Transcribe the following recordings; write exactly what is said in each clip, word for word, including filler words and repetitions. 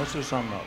man zusammen aus.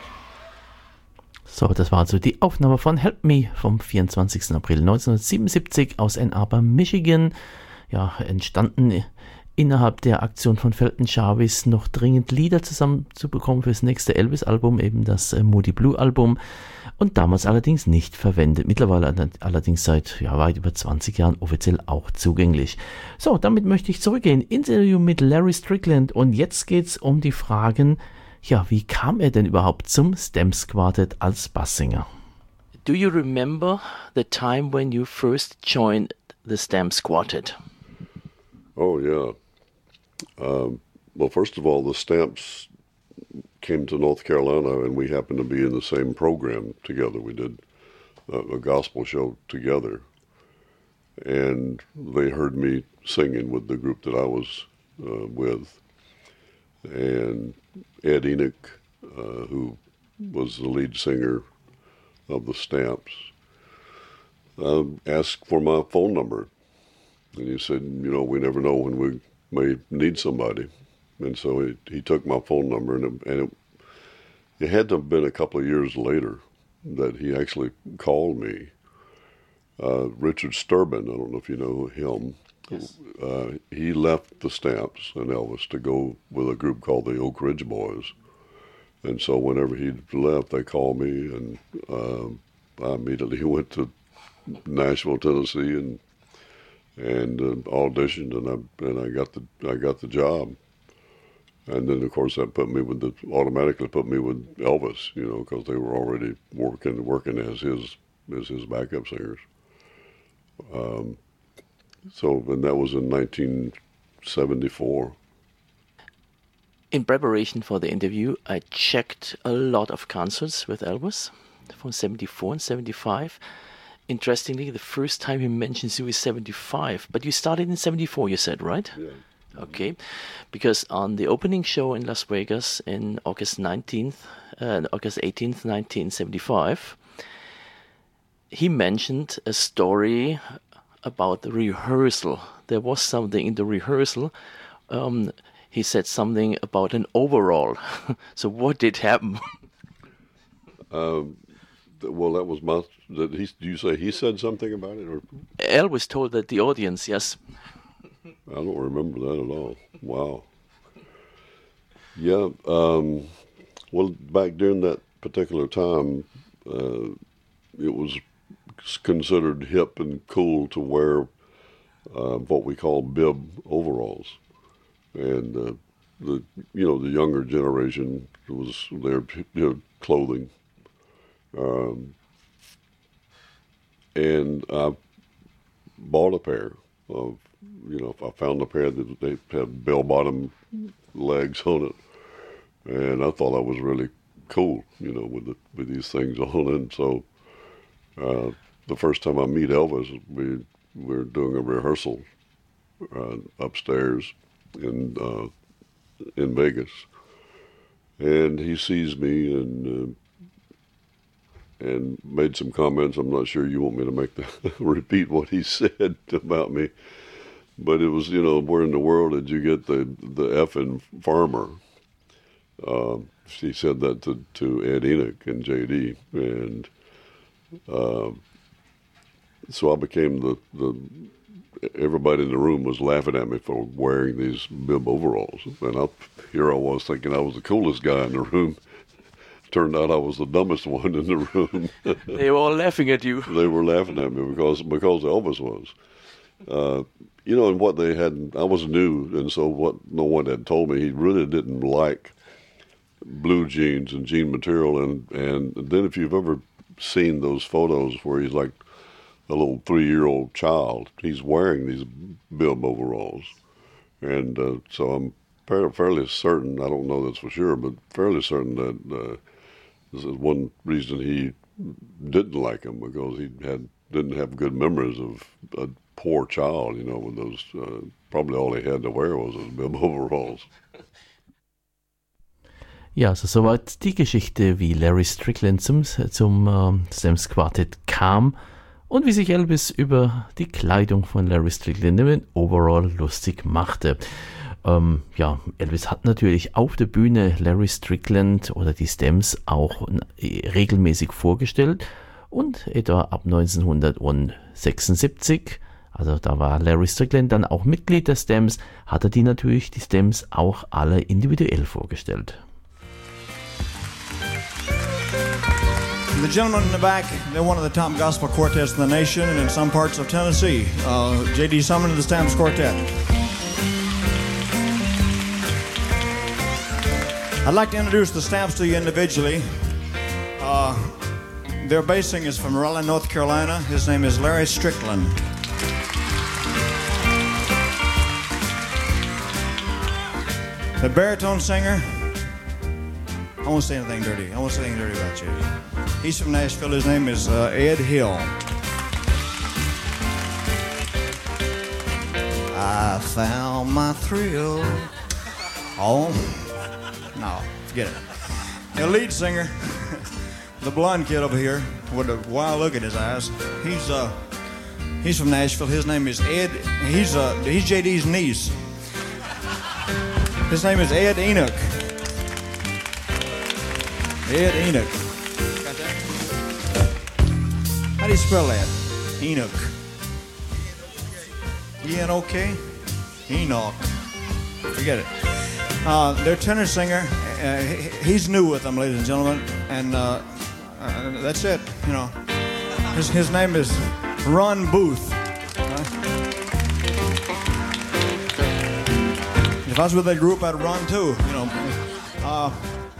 So, das war also die Aufnahme von Help Me vom vierundzwanzigsten April neunzehnhundertsiebenundsiebzig aus Ann Arbor, Michigan. Ja, entstanden innerhalb der Aktion von Felton Jarvis, noch dringend Lieder zusammenzubekommen fürs nächste Elvis-Album, eben das äh, Moody Blue-Album. Und damals allerdings nicht verwendet. Mittlerweile allerdings seit ja, weit über zwanzig Jahren offiziell auch zugänglich. So, damit möchte ich zurückgehen. Interview mit Larry Strickland. Und jetzt geht's um die Fragen, ja, wie kam er denn überhaupt zum Stamps Quartet als Basssänger? Do you remember the time when you first joined the Stamps Quartet? Oh, yeah. Um, well, first of all, the Stamps came to North Carolina, and we happened to be in the same program together. We did a, a gospel show together, and they heard me singing with the group that I was uh, with. And Ed Enoch, uh, who was the lead singer of the Stamps, uh, asked for my phone number. And he said, you know, we never know when we may need somebody. And so he, he took my phone number, and, it, and it, it had to have been a couple of years later that he actually called me. Uh, Richard Sturban, I don't know if you know him. Yes. Uh, he left the Stamps and Elvis to go with a group called the Oak Ridge Boys. And so whenever he left, they called me, and uh, I immediately went to Nashville, Tennessee, and and uh, auditioned, and I and I got the I got the job. And then, of course, that put me with the automatically put me with Elvis, you know, because they were already working working as his as his backup singers. Um, so, and that was in nineteen seventy-four. In preparation for the interview, I checked a lot of concerts with Elvis from seventy-four and seventy-five. Interestingly, the first time he mentions you is seventy-five, but you started in seventy-four, you said, right? Yeah. Okay, because on the opening show in Las Vegas in August nineteenth, uh, August eighteenth, nineteen seventy-five, he mentioned a story about the rehearsal. There was something in the rehearsal. Um, he said something about an overall. So what did happen? um, well, that was my. That he, do you say he said something about it, or Elvis told that the audience? Yes. I don't remember that at all. Wow. Yeah. Um, well, back during that particular time, uh, it was considered hip and cool to wear uh, what we call bib overalls, and uh, the you know the younger generation was their you know, clothing, um, and I bought a pair of. You know, I found a pair that they had bell-bottom legs on it, and I thought I was really cool, you know, with the, with these things on. And so, uh, the first time I meet Elvis, we we were doing a rehearsal uh, upstairs in uh, in Vegas, and he sees me and uh, and made some comments. I'm not sure you want me to make the repeat what he said about me. But it was, you know, where in the world did you get the the effing farmer? Uh, she said that to, to Ed Enoch and J D, and uh, so I became the the. Everybody in the room was laughing at me for wearing these bib overalls, and I, here I was thinking I was the coolest guy in the room. Turned out I was the dumbest one in the room. They were all laughing at you. They were laughing at me because because Elvis was. Uh, You know, and what they had, I was new, and so what no one had told me, he really didn't like blue jeans and jean material. And, and then if you've ever seen those photos where he's like a little three-year-old child, he's wearing these bib overalls. And uh, so I'm fairly certain, I don't know this for sure, but fairly certain that uh, this is one reason he didn't like him, because he had didn't have good memories of a poor child, you know, with those, uh, probably all he had to wear was those bib overalls. Ja, also soweit die Geschichte, wie Larry Strickland zum, zum uh, Stamps Quartet kam und wie sich Elvis über die Kleidung von Larry Strickland im Overall lustig machte. Ähm, ja, Elvis hat natürlich auf der Bühne Larry Strickland oder die Stems auch äh, regelmäßig vorgestellt und etwa ab neunzehnhundertsechsundsiebzig, also da war Larry Strickland dann auch Mitglied der Stems, hat er die natürlich, die Stems, auch alle individuell vorgestellt. The gentleman in the back, they're one of the top gospel quartets in the nation and in some parts of Tennessee. Uh, J D Sumner and the Stamps Quartet. I'd like to introduce the Stamps to you individually. Uh, their bass singer is from Raleigh, North Carolina. His name is Larry Strickland. The baritone singer, I won't say anything dirty. I won't say anything dirty about you. He's from Nashville. His name is uh, Ed Hill. I found my thrill. Oh, no, forget it. The lead singer, the blonde kid over here with a wild look in his eyes, he's uh, he's from Nashville. His name is Ed. He's uh, he's J D's niece. His name is Ed Enoch. Ed Enoch. Got that? How do you spell that? Enoch. E N O K? Enoch. Forget it. Uh, their tenor singer, uh, he's new with them, ladies and gentlemen, and uh, uh, that's it, you know. His, his name is Ron Booth. Uh, if I was with that group, I'd run too, you know. Uh,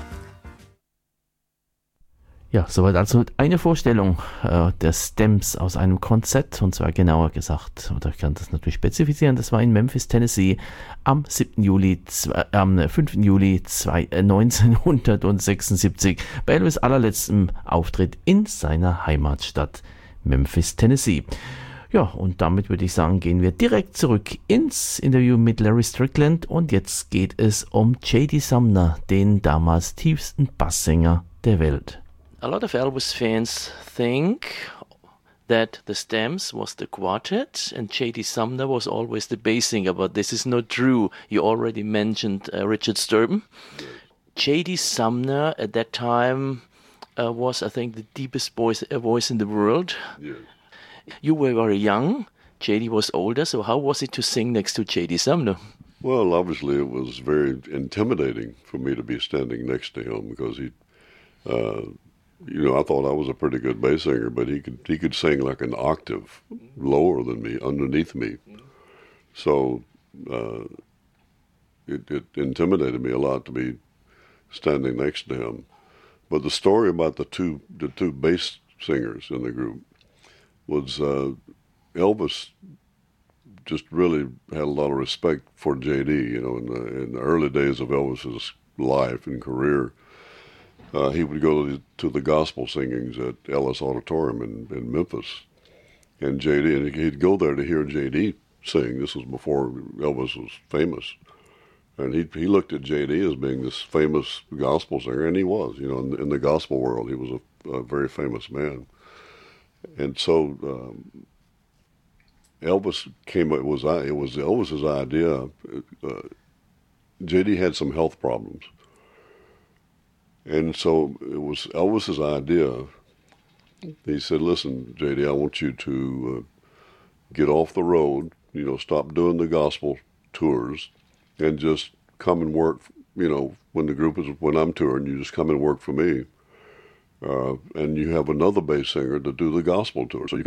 Ja, soweit also eine Vorstellung äh, der Stems aus einem Konzert, und zwar genauer gesagt, oder ich kann das natürlich spezifizieren, das war in Memphis, Tennessee am siebten Juli, zwei, am fünften Juli zwei, äh, neunzehnhundertsechsundsiebzig bei Elvis allerletztem Auftritt in seiner Heimatstadt Memphis, Tennessee. Ja, und damit würde ich sagen, gehen wir direkt zurück ins Interview mit Larry Strickland und jetzt geht es um J D Sumner, den damals tiefsten Basssänger der Welt. A lot of Elvis fans think that the Stems was the quartet and J D Sumner was always the bass singer, but this is not true. You already mentioned uh, Richard Sturban. J D Sumner at that time uh, was, I think, the deepest voice, uh, voice in the world. Yeah. You were very young. J D was older, so how was it to sing next to J D Sumner? Well, obviously it was very intimidating for me to be standing next to him because he, uh, you know, I thought I was a pretty good bass singer, but he could he could sing like an octave lower than me, underneath me. So uh, it, it intimidated me a lot to be standing next to him. But the story about the two the two bass singers in the group was uh, Elvis just really had a lot of respect for J D. You know, in the, in the early days of Elvis's life and career, uh, he would go to the, to the gospel singings at Ellis Auditorium in, in Memphis, and J D, and he'd go there to hear J D sing. This was before Elvis was famous, and he he looked at J D as being this famous gospel singer, and he was. You know, in, in the gospel world, he was a, a very famous man, and so. Um, Elvis came. It was it was Elvis's idea. Uh, J D had some health problems, and so it was Elvis's idea. He said, "Listen, J D, I want you to uh, get off the road. You know, stop doing the gospel tours, and just come and work. You know, when the group is when I'm touring, you just come and work for me." Uh, and you have another bass singer to do the gospel tour. So you